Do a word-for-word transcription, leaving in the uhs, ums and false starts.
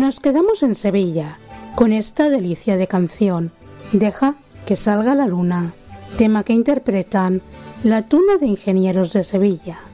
Nos quedamos en Sevilla con esta delicia de canción, Deja que salga la luna, tema que interpretan la Tuna de Ingenieros de Sevilla.